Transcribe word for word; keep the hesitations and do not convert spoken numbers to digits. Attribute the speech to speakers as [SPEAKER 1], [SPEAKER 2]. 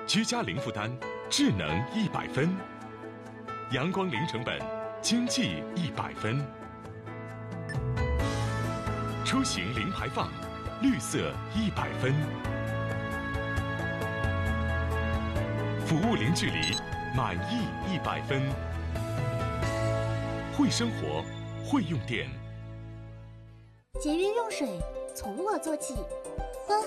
[SPEAKER 1] 居家零负担，智能一百分；阳光零成本，经济一百分；出行零排放，绿色一百分；服务零距离，满意一百分。会生活，会用电。
[SPEAKER 2] 节约用水，从我做起。